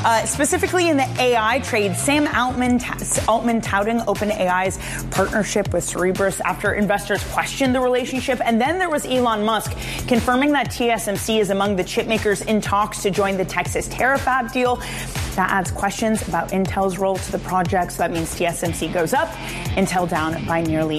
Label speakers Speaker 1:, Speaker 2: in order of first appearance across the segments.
Speaker 1: Specifically in the AI trade, Sam Altman touting OpenAI's partnership with Cerebras after investors questioned the relationship. And then there was Elon Musk confirming that TSMC is among the chip makers in talks to join the Texas Terafab deal. That adds questions about Intel's role to the project. So that means TSMC goes up, Intel down by nearly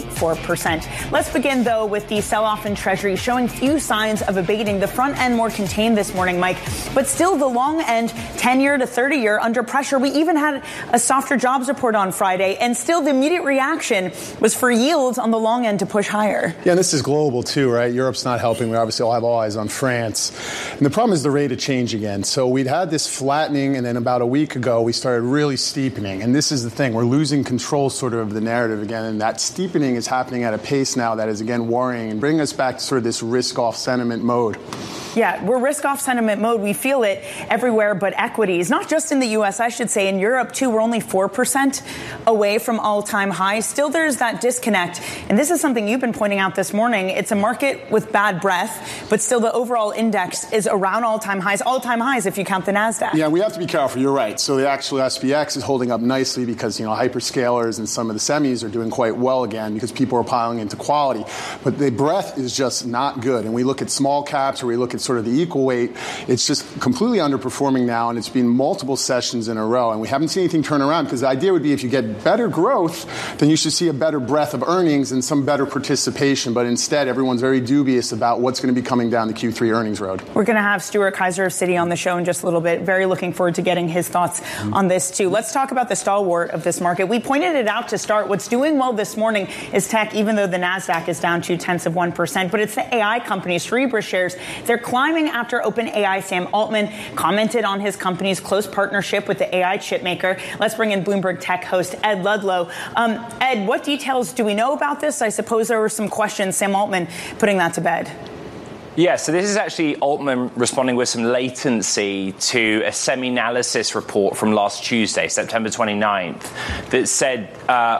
Speaker 1: 4%. Let's begin, though, with the sell-off in Treasury showing few signs of abating. The front end more contained this morning, Mike, but still the long end, 10-year to 30-year, under pressure. We even had a softer jobs report on Friday, and still the immediate reaction was for yields on the long end to push higher.
Speaker 2: Yeah, and this is global, too, right? Europe's not helping. We obviously all have all eyes on France. And the problem is the rate of change again. So we'd had this flattening, and then about a week ago, we started really steepening. And this is the thing. We're losing control sort of the narrative again. And that steepening is happening at a pace now that is, again, worrying and bringing us back to sort of this risk-off sentiment mode.
Speaker 1: Yeah, we're risk-off sentiment mode. We feel it everywhere but equities. Not just in the U.S., I should say. In Europe, too, we're only 4% away from all-time highs. Still, there's that disconnect. And this is something you've been pointing out this morning. It's a market with bad breath, but still the overall index is around all-time highs if you count the NASDAQ.
Speaker 2: Yeah, we have to be careful. You're right. So the actual SPX is holding up nicely because, hyperscalers and some of the semis are doing quite well again because people are piling into quality. But the breadth is just not good. And we look at small caps or we look at sort of the equal weight, it's just completely underperforming now, and it's been multiple sessions in a row, and we haven't seen anything turn around because the idea would be if you get better growth, then you should see a better breadth of earnings and some better participation, but instead everyone's very dubious about what's going to be coming down the Q3 earnings road.
Speaker 1: We're going to have Stuart Kaiser of Citi on the show in just a little bit. Very looking forward to getting his thoughts on this too. Let's talk about the stalwart of this market. We pointed it out to start. What's doing well this morning is tech, even though the NASDAQ is down 0.2%, but it's the AI companies, Cerebras shares. They're climbing after OpenAI. Sam Altman commented on his company's close partnership with the AI chip maker. Let's bring in Bloomberg Tech host Ed Ludlow. Ed, what details do we know about this? I suppose there were some questions. Sam Altman putting that to bed.
Speaker 3: Yeah, so this is actually Altman responding with some latency to a SemiNalysis report from last Tuesday, September 29th, that said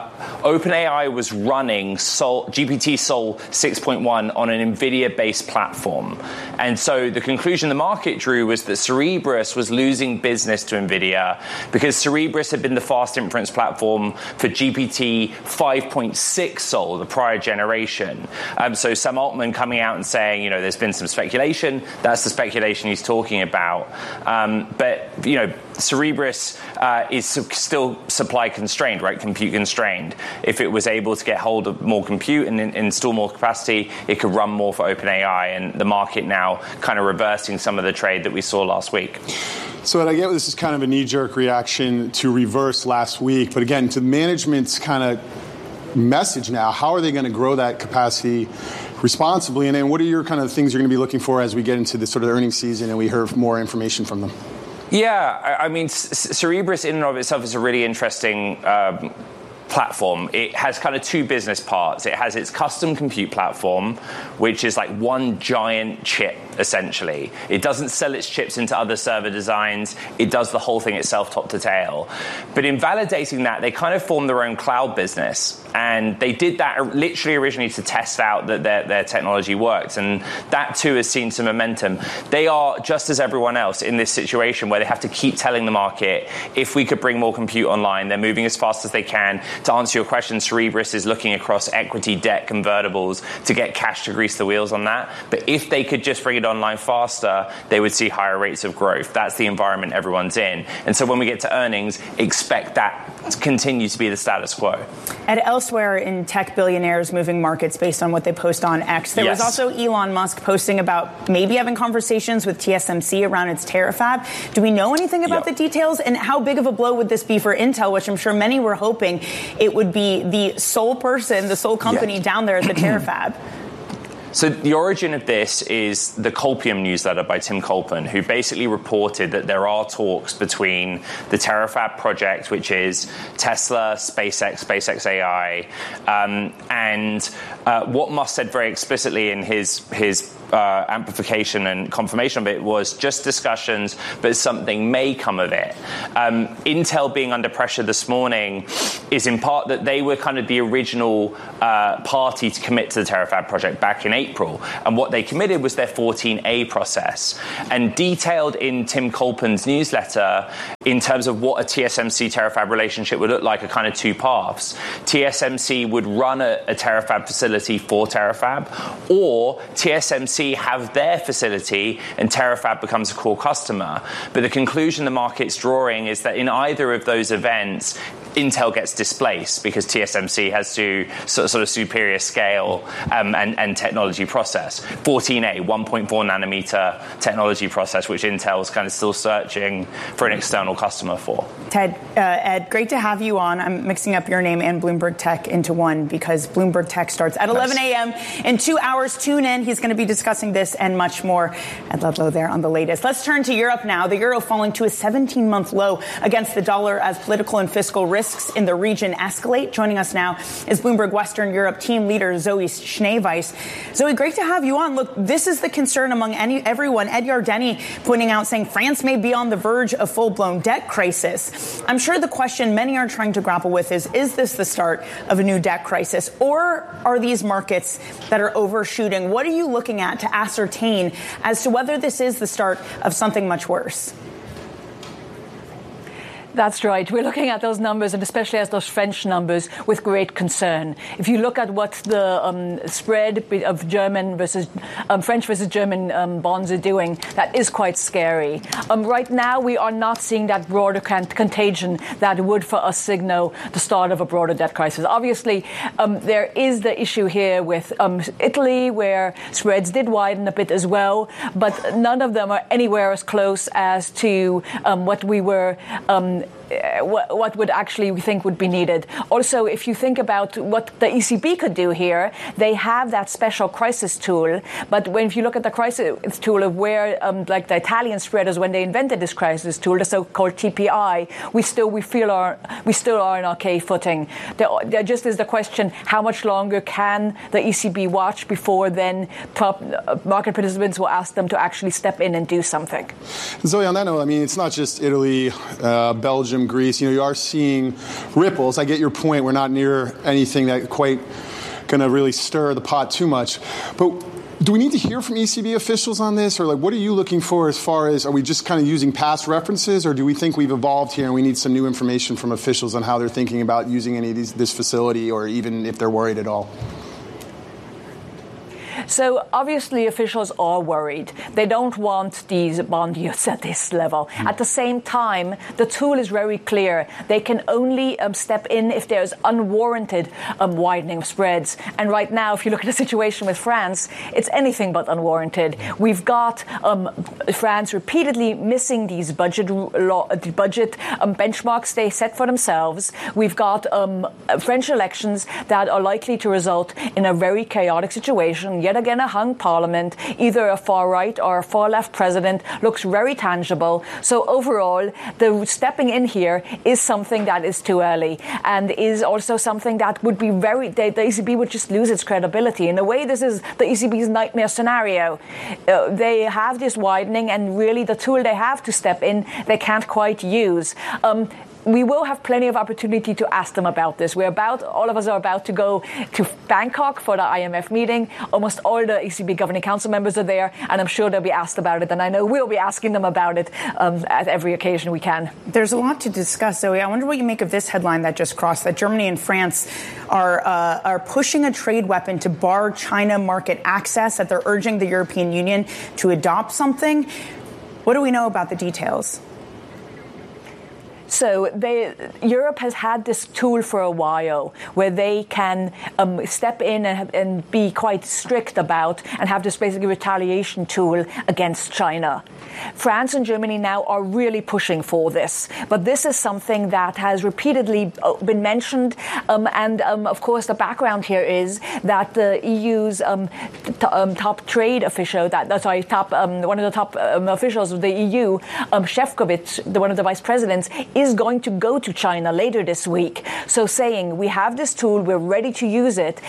Speaker 3: OpenAI was running GPT-Sol 6.1 on an NVIDIA-based platform. And so the conclusion the market drew was that Cerebras was losing business to NVIDIA because Cerebras had been the fast inference platform for GPT 5.6 Sol, the prior generation. So Sam Altman coming out and saying, there's been some speculation. That's the speculation he's talking about. But Cerebras is still supply constrained, right? Compute constrained. If it was able to get hold of more compute and install more capacity, it could run more for OpenAI, and the market now kind of reversing some of the trade that we saw last week.
Speaker 2: So I get this is kind of a knee-jerk reaction to reverse last week, but again, to management's kind of message now, how are they going to grow that capacity responsibly? And then what are your kind of things you're going to be looking for as we get into the sort of earnings season and we hear more information from them?
Speaker 3: Yeah, I mean, Cerebras in and of itself is a really interesting platform. It has kind of two business parts. It has its custom compute platform, which is like one giant chip, essentially. It doesn't sell its chips into other server designs. It does the whole thing itself, top to tail. But in validating that, they kind of formed their own cloud business. And they did that literally originally to test out that their technology worked. And that, too, has seen some momentum. They are, just as everyone else, in this situation where they have to keep telling the market, if we could bring more compute online, they're moving as fast as they can. To answer your question, Cerebras is looking across equity, debt, convertibles to get cash to grease the wheels on that. But if they could just bring it online faster, they would see higher rates of growth. That's the environment everyone's in. And so when we get to earnings, expect that to continue to be the status quo.
Speaker 1: And elsewhere in tech billionaires moving markets based on what they post on X, there was also Elon Musk posting about maybe having conversations with TSMC around its Terafab. Do we know anything about the details? And how big of a blow would this be for Intel, which I'm sure many were hoping it would be the sole person, the sole company down there at the Terafab?
Speaker 3: So the origin of this is the Colpium newsletter by Tim Colpin, who basically reported that there are talks between the Terafab project, which is Tesla, SpaceX AI, and what Musk said very explicitly in his amplification and confirmation of it was just discussions, but something may come of it. Intel being under pressure this morning is in part that they were kind of the original party to commit to the Terafab project back in April. And what they committed was their 14A process. And detailed in Tim Colpin's newsletter in terms of what a TSMC Terafab relationship would look like are kind of two paths. TSMC would run a Terafab facility for Terafab, or TSMC have their facility and Terafab becomes a core customer. But the conclusion the market's drawing is that in either of those events, Intel gets displaced because TSMC has to sort of superior scale and technology process. 14A, 1.4 nanometer technology process, which Intel's kind of still searching for an external customer for.
Speaker 1: Ed, great to have you on. I'm mixing up your name and Bloomberg Tech into one because Bloomberg Tech starts at 11 a.m. in 2 hours. Tune in. He's going to be discussing this and much more. Ed Ludlow there on the latest. Let's turn to Europe now. The euro falling to a 17-month low against the dollar as political and fiscal risks in the region escalate. Joining us now is Bloomberg Western Europe team leader Zoe Schneeweiss. Zoe, great to have you on. Look, this is the concern among everyone. Ed Yardeni pointing out, saying France may be on the verge of full-blown debt crisis. I'm sure the question many are trying to grapple with is this the start of a new debt crisis? Or are these markets that are overshooting? What are you looking at to ascertain as to whether this is the start of something much worse?
Speaker 4: That's right. We're looking at those numbers, and especially as those French numbers, with great concern. If you look at what the spread of German versus French versus German bonds are doing, that is quite scary. Right now, we are not seeing that broader contagion that would, for us, signal the start of a broader debt crisis. Obviously, there is the issue here with Italy, where spreads did widen a bit as well, but none of them are anywhere as close as to what we were what would actually we think would be needed. Also, if you think about what the ECB could do here, they have that special crisis tool. But if you look at the crisis tool of where, like the Italian spreaders, when they invented this crisis tool, the so-called TPI, we still are on okay footing. There just is the question: how much longer can the ECB watch before then top market participants will ask them to actually step in and do something?
Speaker 2: Zoe, on that note, I mean, it's not just Italy, Belgium, Greece. You are seeing ripples. I get your point. We're not near anything that quite going to really stir the pot too much. But do we need to hear from ECB officials on this? Or what are you looking for as far as, are we just kind of using past references? Or do we think we've evolved here and we need some new information from officials on how they're thinking about using any of this facility, or even if they're worried at all?
Speaker 4: So obviously officials are worried. They don't want these bond yields at this level. At the same time, the tool is very clear. They can only step in if there's unwarranted widening of spreads. And right now, if you look at the situation with France, it's anything but unwarranted. We've got France repeatedly missing these budget benchmarks they set for themselves. We've got French elections that are likely to result in a very chaotic situation. Yet again, a hung parliament, either a far right or a far left president, looks very tangible. So overall, the stepping in here is something that is too early, and is also something that would be the ECB would just lose its credibility. In a way, this is the ECB's nightmare scenario. They have this widening, and really the tool they have to step in, they can't quite use. We will have plenty of opportunity to ask them about this. All of us are about to go to Bangkok for the IMF meeting. Almost all the ECB Governing Council members are there, and I'm sure they'll be asked about it. And I know we'll be asking them about it at every occasion we can.
Speaker 1: There's a lot to discuss, Zoe. I wonder what you make of this headline that just crossed, that Germany and France are pushing a trade weapon to bar China market access, that they're urging the European Union to adopt something. What do we know about the details?
Speaker 4: So Europe has had this tool for a while where they can step in and be quite strict about and have this basically retaliation tool against China. France and Germany now are really pushing for this. But this is something that has repeatedly been mentioned. Of course, the background here is that the EU's top trade official, one of the top officials of the EU, Šefčovič, one of the vice presidents, is going to go to China later this week. So saying we have this tool, we're ready to use it.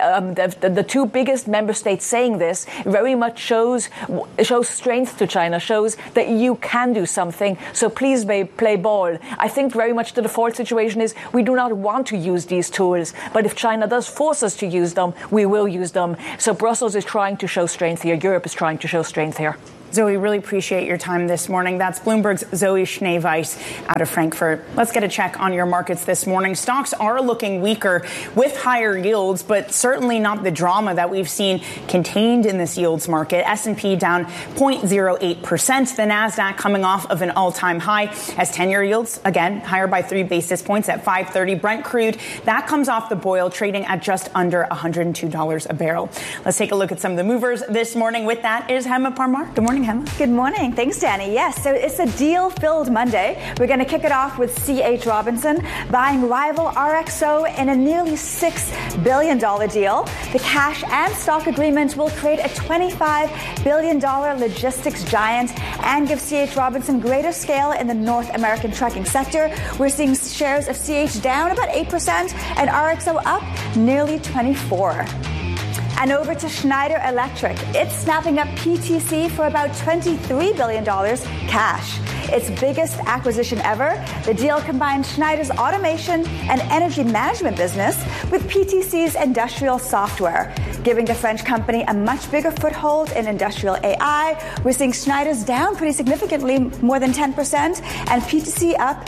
Speaker 4: The two biggest member states saying this very much shows strength to China, shows that you can do something. So please play ball. I think very much the default situation is we do not want to use these tools, but if China does force us to use them, we will use them. So Brussels is trying to show strength here. Europe is trying to show strength here.
Speaker 1: Zoe, really appreciate your time this morning. That's Bloomberg's Zoe Schneeweiss out of Frankfurt. Let's get a check on your markets this morning. Stocks are looking weaker with higher yields, but certainly not the drama that we've seen contained in this yields market. S&P down 0.08%. The Nasdaq coming off of an all-time high as 10-year yields, again, higher by 3 basis points at 530. Brent crude, that comes off the boil, trading at just under $102 a barrel. Let's take a look at some of the movers this morning. With that is Hema Parmar. Good morning, Hema.
Speaker 5: Good morning. Thanks, Danny. Yes, so it's a deal-filled Monday. We're going to kick it off with C.H. Robinson buying rival RXO in a nearly $6 billion deal. The cash and stock agreement will create a $25 billion logistics giant and give C.H. Robinson greater scale in the North American trucking sector. We're seeing shares of C.H. down about 8% and RXO up nearly 24%. And over to Schneider Electric. It's snapping up PTC for about $23 billion cash. Its biggest acquisition ever. The deal combines Schneider's automation and energy management business with PTC's industrial software, giving the French company a much bigger foothold in industrial AI. We're seeing Schneider's down pretty significantly, more than 10%, and PTC up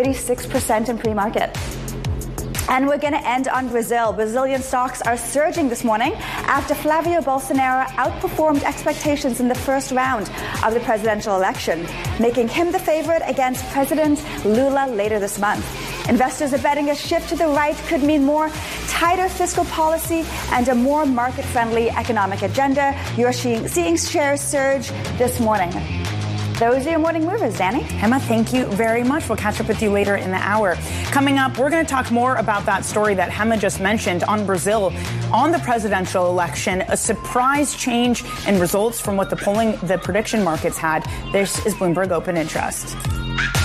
Speaker 5: 36% in pre-market. And we're going to end on Brazil. Brazilian stocks are surging this morning after Flavio Bolsonaro outperformed expectations in the first round of the presidential election, making him the favorite against President Lula later this month. Investors are betting a shift to the right could mean more tighter fiscal policy and a more market-friendly economic agenda. You're seeing shares surge this morning. Those are your morning movers, Danny.
Speaker 1: Hema, thank you very much. We'll catch up with you later in the hour. Coming up, we're going to talk more about that story that Hema just mentioned on Brazil, on the presidential election, a surprise change in results from what the prediction markets had. This is Bloomberg Open Interest.